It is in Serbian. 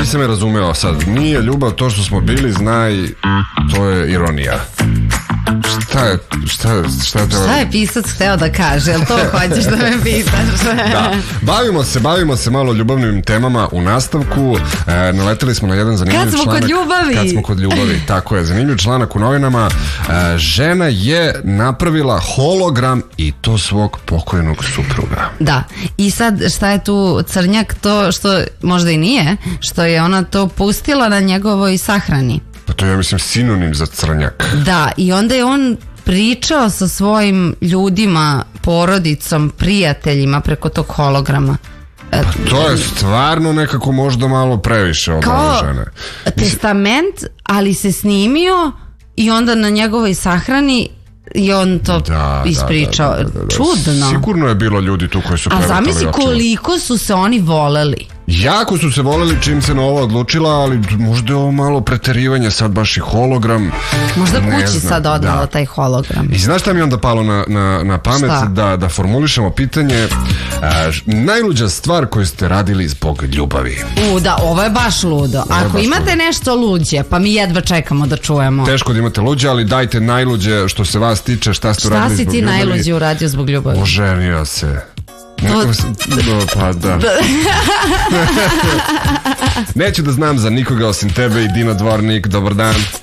Nisam je razumeo sad. Nije ljubav to što smo bili, znaj, to je ironija. Šta je pisac hteo da kaže? Jel to hoćeš da me pitaš? Da. Bavimo se malo ljubavnim temama u nastavku. Naleteli smo na jedan zanimljiv članak. Kad smo kod ljubavi. Tako je, zanimljiv članak u novinama. Žena je napravila hologram i to svog pokojnog supruga. Da. I sad šta je tu crnjak? To što možda i nije, što je ona to pustila na njegovoj sahrani. Pa to je, ja mislim, sinonim za crnjak. Da, i onda je on pričao sa svojim ljudima, porodicom, prijateljima preko tog holograma. To je stvarno nekako možda malo previše od ove žene. Testament, ali se snimio i onda na njegovoj sahrani i on to ispričao. Čudno. Sigurno je bilo ljudi tu koji su prevrtali očima. A zamisli koliko su se oni voleli. Jako su se voleli čim se na ovo odlučila, ali možda je ovo malo preterivanje, sad baš i hologram. Možda kući sad odnala taj hologram. I znaš šta mi onda palo na pamet? Da formulišemo pitanje, najluđa stvar koju ste radili zbog ljubavi. Da, ovo je baš ludo. Ako imate nešto luđe, pa mi jedva čekamo da čujemo. Teško da imate luđe, ali dajte najluđe što se vas tiče, šta ste uradili zbog ljubavi. Šta si ti najluđe uradio zbog ljubavi? Oženio se. Pa da. Neću da znam za nikoga osim tebe i Dino Dvornik. Dobar dan.